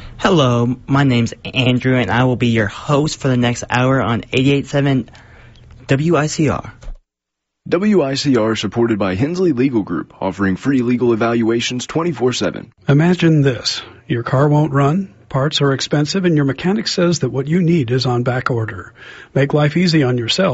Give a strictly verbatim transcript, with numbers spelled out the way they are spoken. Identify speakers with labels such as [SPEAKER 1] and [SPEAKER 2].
[SPEAKER 1] Hello, my name's Andrew, and I will be your host for the next hour on eighty-eight point seven W I C R.
[SPEAKER 2] W I C R is supported by Hensley Legal Group, offering free legal evaluations twenty-four seven.
[SPEAKER 3] Imagine this. Your car won't run, parts are expensive, and your mechanic says that what you need is on back order. Make life easy on yourself